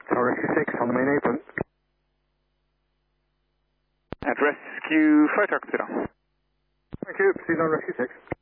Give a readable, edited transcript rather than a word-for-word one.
Tower Rescue 6 on the main apron. At Rescue 5 Tuxedo. Thank you, proceed on Rescue 6.